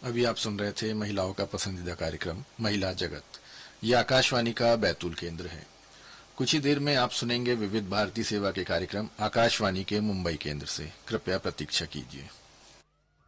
अभी आप सुन रहे थे महिलाओं का पसंदीदा कार्यक्रम महिला जगत। ये आकाशवाणी का बैतूल केंद्र है। कुछ ही देर में आप सुनेंगे विविध भारती सेवा के कार्यक्रम आकाशवाणी के मुंबई केंद्र से। कृपया प्रतीक्षा कीजिए।